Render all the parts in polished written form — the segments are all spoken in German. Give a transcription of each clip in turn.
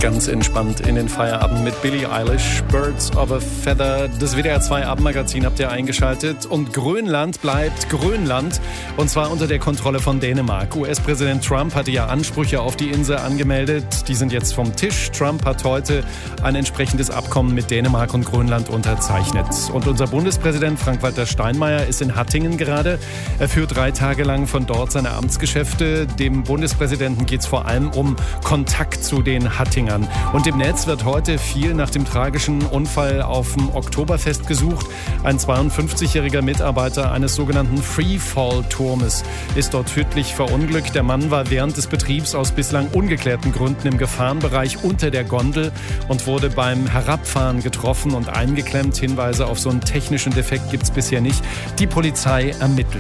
Ganz entspannt in den Feierabend mit Billie Eilish, Birds of a Feather. Das WDR 2 Abendmagazin habt ihr eingeschaltet. Und Grönland bleibt Grönland. Und zwar unter der Kontrolle von Dänemark. US-Präsident Trump hatte ja Ansprüche auf die Insel angemeldet. Die sind jetzt vom Tisch. Trump hat heute ein entsprechendes Abkommen mit Dänemark und Grönland unterzeichnet. Und unser Bundespräsident Frank-Walter Steinmeier ist in Hattingen gerade. Er führt 3 Tage lang von dort seine Amtsgeschäfte. Dem Bundespräsidenten geht es vor allem um Kontakt zu den Hattingern. Und im Netz wird heute viel nach dem tragischen Unfall auf dem Oktoberfest gesucht. Ein 52-jähriger Mitarbeiter eines sogenannten Freefall-Turmes ist dort tödlich verunglückt. Der Mann war während des Betriebs aus bislang ungeklärten Gründen im Gefahrenbereich unter der Gondel und wurde beim Herabfahren getroffen und eingeklemmt. Hinweise auf so einen technischen Defekt gibt es bisher nicht. Die Polizei ermittelt.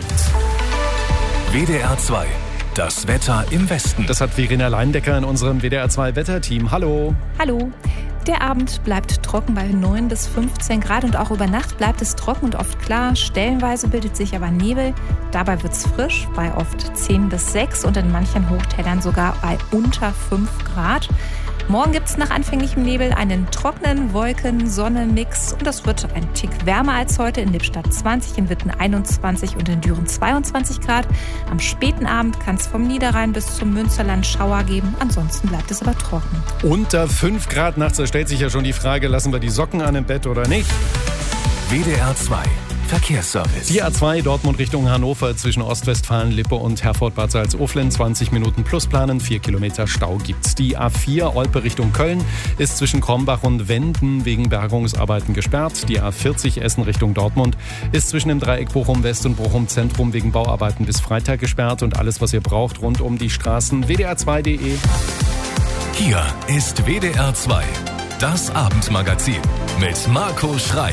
WDR 2. Das Wetter im Westen. Das hat Verena Leindecker in unserem WDR 2 Wetterteam. Hallo. Hallo. Der Abend bleibt trocken bei 9 bis 15 Grad und auch über Nacht bleibt es trocken und oft klar. Stellenweise bildet sich aber Nebel. Dabei wird es frisch bei oft 10 bis 6 und in manchen Hochtälern sogar bei unter 5 Grad. Morgen gibt es nach anfänglichem Nebel einen trockenen Wolken-Sonne-Mix und das wird ein Tick wärmer als heute. In Lippstadt 20, in Witten 21 und in Düren 22 Grad. Am späten Abend kann es vom Niederrhein bis zum Münsterland Schauer geben. Ansonsten bleibt es aber trocken. Unter 5 Grad nachts, da stellt sich ja schon die Frage, lassen wir die Socken an im Bett oder nicht? WDR 2. Verkehrsservice. Die A2 Dortmund Richtung Hannover zwischen Ostwestfalen, Lippe und Herford-Bad Salzuflen 20 Minuten plus planen, 4 Kilometer Stau gibt's. Die A4 Olpe Richtung Köln ist zwischen Krombach und Wenden wegen Bergungsarbeiten gesperrt. Die A40 Essen Richtung Dortmund ist zwischen dem Dreieck Bochum West und Bochum Zentrum wegen Bauarbeiten bis Freitag gesperrt. Und alles, was ihr braucht rund um die Straßen, wdr2.de. Hier ist WDR 2. Das Abendmagazin mit Marco Schreil.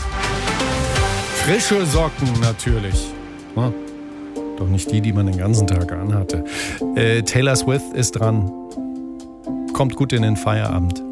Frische Socken natürlich. Hm. Doch nicht die man den ganzen Tag anhatte. Taylor Swift ist dran. Kommt gut in den Feierabend.